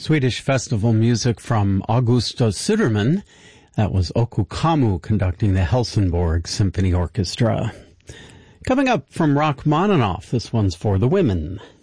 Swedish festival music from Augusta Söderman. That was Oku Kamu conducting the Helsingborg Symphony Orchestra. Coming up from Rachmaninoff, this one's for the women.